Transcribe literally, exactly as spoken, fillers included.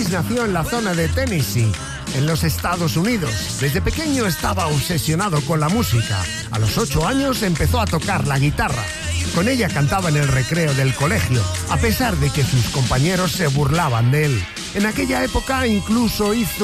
Elvis nació en la zona de Tennessee, en los Estados Unidos. Desde pequeño estaba obsesionado con la música. A los ocho años empezó a tocar la guitarra. Con ella cantaba en el recreo del colegio, a pesar de que sus compañeros se burlaban de él. En aquella época incluso hizo